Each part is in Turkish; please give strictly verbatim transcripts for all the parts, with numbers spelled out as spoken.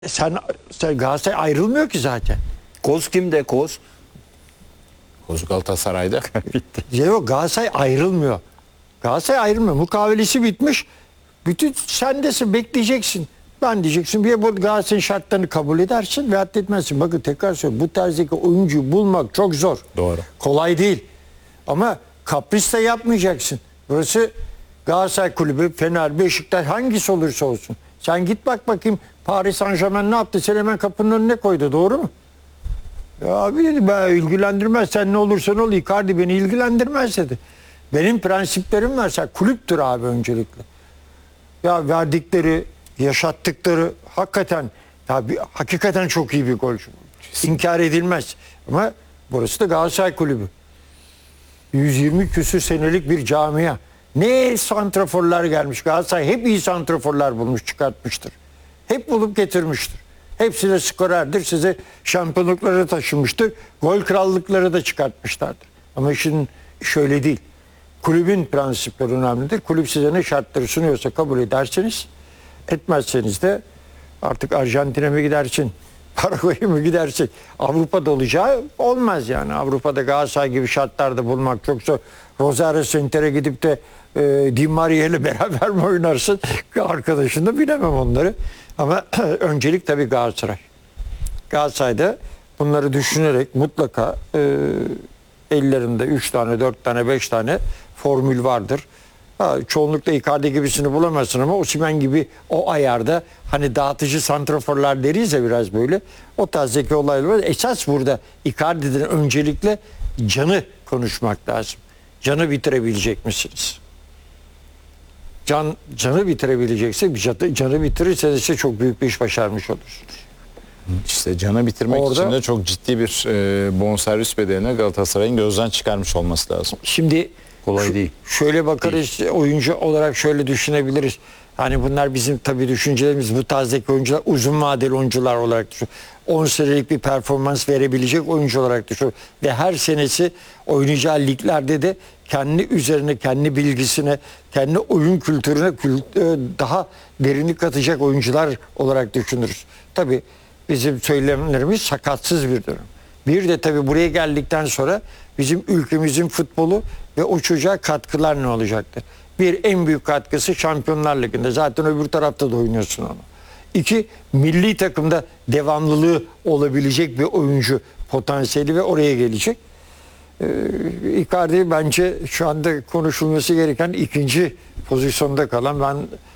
Sen, sen Galatasaray ayrılmıyor ki zaten. Koz kimde Koz? Koz Galatasaray'da. Bitti. Yok, Galatasaray ayrılmıyor. Galatasaray ayrılmıyor. Mukavelesi bitmiş. Bütün sendesin, bekleyeceksin. Ben diyeceksin bir bu Galatasaray'ın şartlarını kabul edersin ve etmezsin. Bakın tekrar söylüyorum. Bu tarzdaki oyuncuyu bulmak çok zor. Doğru. Kolay değil. Ama kapris de yapmayacaksın. Burası Galatasaray Kulübü, Fener, Beşiktaş hangisi olursa olsun. Sen git bak bakayım Paris Saint-Germain ne yaptı? Seni hemen kapının önüne koydu. Doğru mu? Ya abi dedi ben ilgilendirmez. Sen ne olursan ol Icardi beni ilgilendirmez dedi. Benim prensiplerim var. Sen kulüptür abi öncelikle. Ya verdikleri, yaşattıkları hakikaten ya bir, hakikaten çok iyi bir golcü. İnkar edilmez. Ama burası da Galatasaray Kulübü. yüz yirmi küsür senelik bir camia. Ne santraforlar gelmiş. Galatasaray hep iyi santraforlar bulmuş, çıkartmıştır. Hep bulup getirmiştir. Hepsi de skorerdir. Size şampiyonlukları taşımıştır. Gol krallıkları da çıkartmışlardır. Ama işin şöyle değil. Kulübün prensipleri önemlidir. Kulüp size ne şartları sunuyorsa kabul edersiniz. Etmezseniz de artık Arjantin'e mi gidersin? Paraguay'a mı gidersin? Avrupa'da olacağı olmaz yani. Avrupa'da Galatasaray gibi şartlarda bulmak çok zor. Rosario Center'e gidip de e, Di Maria ile beraber mi oynarsın? Arkadaşın da bilemem onları. Ama öncelik tabii Galatasaray. Galatasaray'da bunları düşünerek mutlaka e, ellerinde üç tane, dört tane, beş tane formül vardır. Ha, çoğunlukla Icardi gibisini bulamazsın ama Osimhen gibi o ayarda hani dağıtıcı santraforlar deriz ya biraz böyle. O tarzdaki olaylar var. Esas burada Icardi'den öncelikle canı konuşmak lazım. Canı bitirebilecek misiniz? Can, canı bitirebilecekse canı bitirirse ise çok büyük bir iş başarmış olursunuz. İşte canı bitirmek Orada, için de çok ciddi bir e, bonservis bedeline Galatasaray'ın gözden çıkarmış olması lazım. Şimdi kolay şu, değil. Şöyle bakarız değil. Oyuncu olarak şöyle düşünebiliriz. Hani bunlar bizim tabii düşüncelerimiz, bu tarzdaki oyuncular uzun vadeli oyuncular olarak düşün. on senelik bir performans verebilecek oyuncu olarak düşün. Ve her senesi oynayacağı liglerde de kendi üzerine, kendi bilgisine, kendi oyun kültürüne daha derinlik katacak oyuncular olarak düşünürüz. Tabii bizim söylemlerimiz sakatsız bir durum. Bir de tabii buraya geldikten sonra bizim ülkemizin futbolu ve o çocuğa katkılar ne olacaktır? Bir, en büyük katkısı Şampiyonlar Ligi'nde. Zaten öbür tarafta da oynuyorsun onu. İki, milli takımda devamlılığı olabilecek bir oyuncu potansiyeli ve oraya gelecek. Ee, Icardi bence şu anda konuşulması gereken ikinci pozisyonda kalan, ben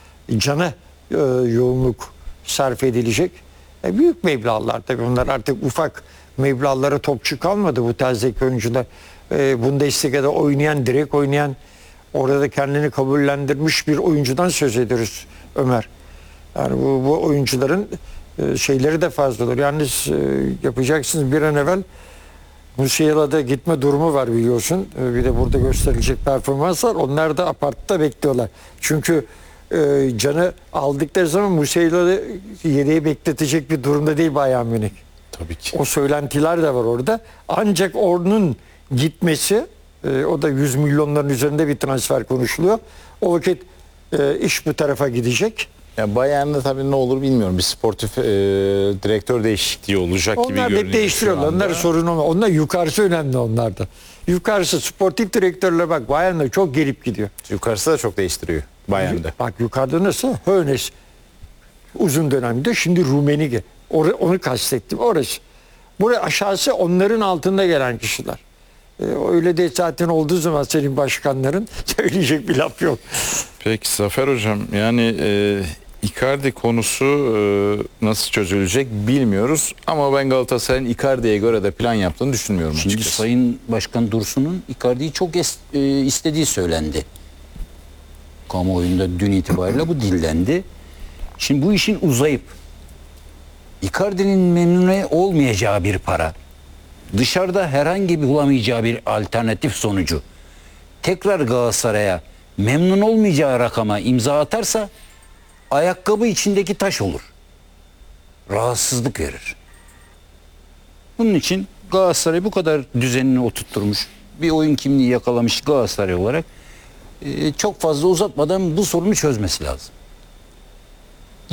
cana e, yoğunluk sarf edilecek. E, büyük meblağlar tabii, bunlar artık ufak meblağlara topçu kalmadı bu tarzdaki oyuncular. E, Bundesliga'da oynayan, direkt oynayan, orada da kendini kabullendirmiş bir oyuncudan söz ediyoruz Ömer. Yani bu, bu oyuncuların e, şeyleri de fazla olur. Yalnız e, yapacaksınız bir an evvel Musiala'da gitme durumu var biliyorsun. E, bir de burada gösterilecek performans var. Onlar da apartta bekliyorlar. Çünkü e, canı aldıkları zaman Musiala'da yedeği bekletecek bir durumda değil Bayern Münih. Tabii ki. O söylentiler de var orada. Ancak onun gitmesi, e, o da yüz milyonların üzerinde bir transfer konuşuluyor. O vakit e, iş bu tarafa gidecek. Ya Bayern'de tabii ne olur bilmiyorum. Bir sportif e, direktör değişikliği olacak Onlar gibi görünüyor. hep değiştiriyorlar. Onların sorun olmaz. Onlar yukarısı önemli onlarda. Yukarısı sportif direktörler, bak Bayern'de çok gelip gidiyor. Yukarısı da çok değiştiriyor Bayern'de. Bak yukarıda nasıl? Hönes uzun dönemde, şimdi Rumenige. Or onu kastettim. Orası. Buraya aşağısı onların altında gelen kişiler. Ee, öyle de zaten olduğu zaman senin başkanların söyleyecek bir laf yok. Peki Zafer Hocam, yani e, Icardi konusu e, nasıl çözülecek bilmiyoruz. Ama ben Galatasaray'ın Icardi'ye göre de plan yaptığını düşünmüyorum Şimdi açıkçası. Sayın Başkan Dursun'un Icardi'yi çok es, e, istediği söylendi. Kamuoyunda dün itibariyle bu dillendi. Şimdi bu işin uzayıp Icardi'nin memnun olmayacağı bir para, dışarıda herhangi bir bulamayacağı bir alternatif sonucu tekrar Galatasaray'a memnun olmayacağı rakama imza atarsa ayakkabı içindeki taş olur. Rahatsızlık verir. Bunun için Galatasaray bu kadar düzenini oturtturmuş, bir oyun kimliği yakalamış Galatasaray olarak e, çok fazla uzatmadan bu sorunu çözmesi lazım. Ya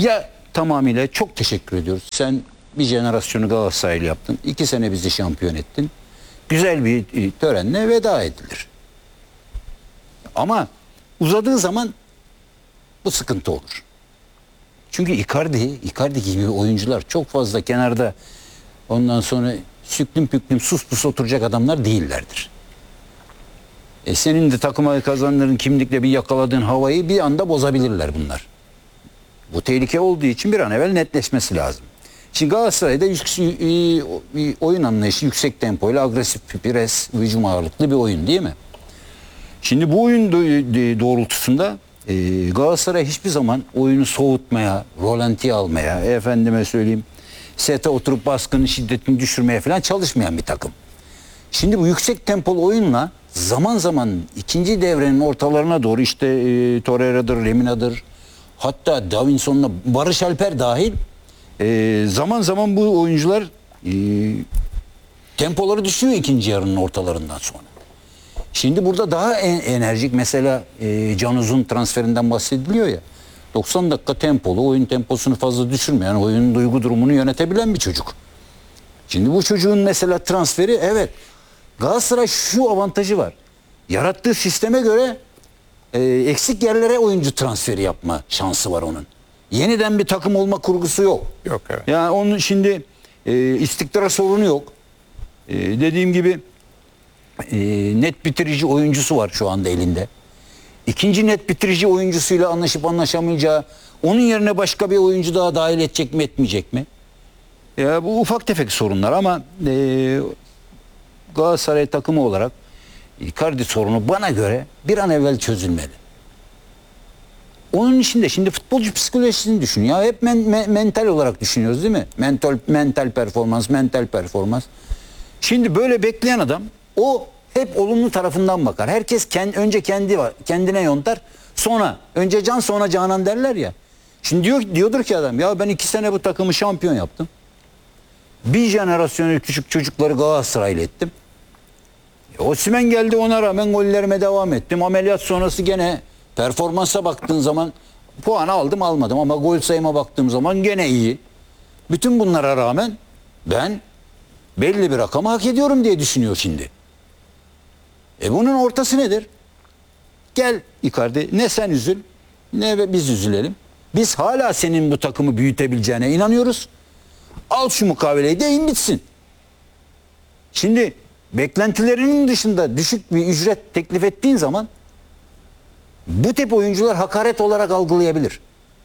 tamamıyla çok teşekkür ediyoruz. Sen bir jenerasyonu Galatasaraylı yaptın. iki sene bizi şampiyon ettin. Güzel bir e, törenle veda edilir. Ama uzadığı zaman bu sıkıntı olur. Çünkü Icardi, Icardi gibi oyuncular çok fazla kenarda ondan sonra süklüm püklüm sus pus oturacak adamlar değillerdir. E senin de takıma kazandığın kimlikle bir yakaladığın havayı bir anda bozabilirler bunlar. Bu tehlike olduğu için bir an evvel netleşmesi lazım. Şimdi Galatasaray'da bir oyun anlayışı yüksek tempoyla agresif pres, hücum ağırlıklı bir oyun değil mi? Şimdi bu oyun doğrultusunda e, Galatasaray hiçbir zaman oyunu soğutmaya, rolantiye almaya, efendime söyleyeyim, sete oturup baskının şiddetini düşürmeye falan çalışmayan bir takım. Şimdi bu yüksek tempolu oyunla zaman zaman ikinci devrenin ortalarına doğru işte e, Torreira'dır, Lemina'dır, hatta Davinson'la Barış Alper dahil e, zaman zaman bu oyuncular e, tempoları düşüyor ikinci yarının ortalarından sonra. Şimdi burada daha en, enerjik mesela e, Can Uzun transferinden bahsediliyor ya. doksan dakika tempolu, oyun temposunu fazla düşürmeyen, oyunun duygu durumunu yönetebilen bir çocuk. Şimdi bu çocuğun mesela transferi, evet, Galatasaray şu avantajı var. Yarattığı sisteme göre e, eksik yerlere oyuncu transferi yapma şansı var onun. Yeniden bir takım olma kurgusu yok. Yok, evet. Yani onun şimdi e, istikrar sorunu yok. E, dediğim gibi e, net bitirici oyuncusu var şu anda elinde. İkinci net bitirici oyuncusuyla anlaşıp anlaşamayacağı, onun yerine başka bir oyuncu daha dahil edecek mi etmeyecek mi? Ya bu ufak tefek sorunlar ama e, Galatasaray takımı olarak Icardi sorunu bana göre bir an evvel çözülmeli. Onun için de şimdi futbolcu psikolojisini düşün. Ya hep men, men, mental olarak düşünüyoruz değil mi? Mental mental performans, mental performans. Şimdi böyle bekleyen adam o hep olumlu tarafından bakar. Herkes kendi, önce kendi kendine yontar. Sonra önce can sonra canan derler ya. Şimdi diyor diyordur ki adam ya ben iki sene bu takımı şampiyon yaptım. Bir jenerasyonu küçük çocukları Galatasaraylı ettim. E, Osimhen geldi, ona rağmen gollerime devam ettim. Ameliyat sonrası gene performansa baktığın zaman puan aldım almadım ama gol sayıma baktığım zaman gene iyi. Bütün bunlara rağmen ben belli bir rakamı hak ediyorum diye düşünüyor şimdi. E bunun ortası nedir? Gel Icardi, ne sen üzül ne biz üzülelim. Biz hala senin bu takımı büyütebileceğine inanıyoruz. Al şu mukaveleyi deyin bitsin. Şimdi beklentilerinin dışında düşük bir ücret teklif ettiğin zaman bu tip oyuncular hakaret olarak algılayabilir.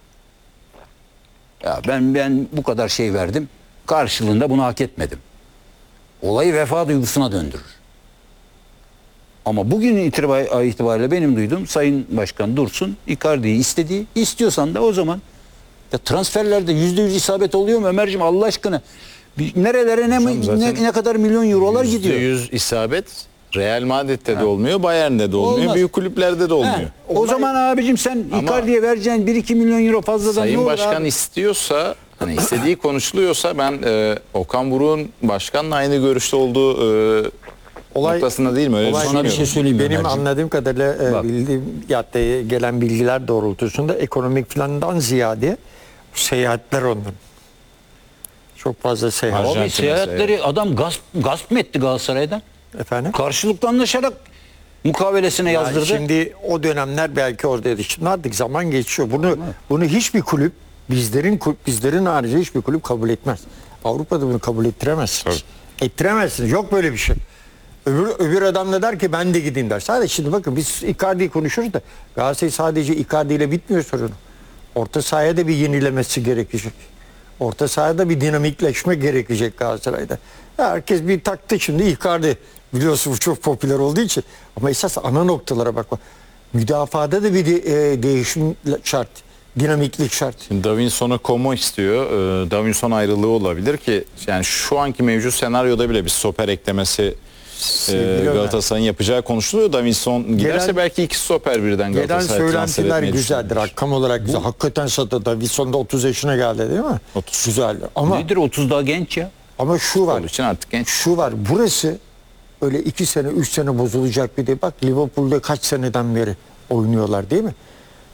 Ya ben ben bu kadar şey verdim. Karşılığında bunu hak etmedim. Olayı vefa duygusuna döndürür. Ama bugün itibariyle benim duyduğum Sayın Başkan Dursun Icardi'yi istediği, istiyorsan da o zaman ya transferlerde yüzde yüz isabet oluyor mu Ömerciğim Allah aşkına? Bir, nerelere ne, ne, ne kadar milyon eurolar gidiyor? yüzde yüz isabet Real Madrid'de de olmuyor, Bayern'de de olmuyor, Olmaz. büyük kulüplerde de olmuyor. He, o zaman abicim sen Ama Icardi'ye vereceğin bir iki milyon euro fazladan ne Sayın olur Başkan abi? istiyorsa, hani istediği konuşuluyorsa ben e, Okan Buruk'un başkanla aynı görüşte olduğu e, Olay- noktasında değil mi? Öyle olay- Sana bir şey düşünmüyorum. söyleyeyim mi Benim Ömerciğim? anladığım kadarıyla e, Bak. bildiğim ya da gelen bilgiler doğrultusunda ekonomik plandan ziyade seyahatler onların. Çok fazla seyahat. Abi Arjantin'e seyahatleri adam gasp, gasp mı etti Galatasaray'dan? Efendim? Karşılıklı anlaşarak mukavelesine Yani yazdırdı. şimdi o dönemler belki oradaydı. Şimdi artık zaman geçiyor. Bunu bunu hiçbir kulüp bizlerin kulüp, bizlerin harici hiçbir kulüp kabul etmez. Avrupa'da bunu kabul ettiremezsiniz. Ettiremezsiniz. Yok böyle bir şey. Öbür, öbür adam da der ki ben de gideyim der. Sadece şimdi bakın biz Icardi'yi konuşuruz da Galatasaray sadece Icardi ile bitmiyor sorunu. Orta sahaya da bir yenilemesi gerekecek. Orta sahada bir dinamikleşme gerekecek Galatasaray'da. Herkes bir taktı şimdi Icardi. Biliyorsun bu çok popüler olduğu için. Ama esas ana noktalara bakma. Müdafada da bir de, e, değişim şart. Dinamiklik şart. Şimdi Davinson'a Como istiyor. Ee, Davinson ayrılığı olabilir ki yani şu anki mevcut senaryoda bile bir stoper eklemesi e, Sevgili Galatasaray'ın yapacağı konuşuluyor. Davinson giderse Gelen- belki iki stoper birden Gelen Galatasaray transfer söylentiler etmeyi güzeldir. düşünüyor. Rakam olarak güzel. Hakikaten sattı. Davinson da otuz yaşına geldi değil mi? otuz. Güzel. Ama Nedir otuz daha genç ya? ama şu var. Onun için artık genç. Şu var. Burası öyle iki sene, üç sene bozulacak bir de. Bak Liverpool'da kaç seneden beri oynuyorlar değil mi?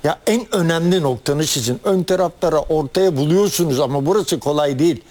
Ya en önemli noktanız sizin. Ön taraflara ortaya buluyorsunuz ama burası kolay değil.